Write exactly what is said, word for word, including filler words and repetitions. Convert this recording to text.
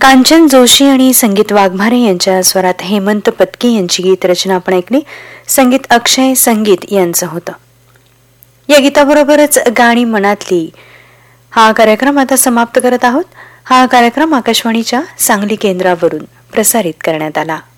कांचन जोशी आणि संगीत वाघमारे यांच्या स्वरात हेमंत पत्की यांची गीत रचना आपण ऐकली. संगीत अक्षय संगीत यांचं होतं. या गीताबरोबरच गाणी मनातली हा कार्यक्रम आता समाप्त करत आहोत. हा कार्यक्रम आकाशवाणीच्या सांगली केंद्रावरून प्रसारित करण्यात आला.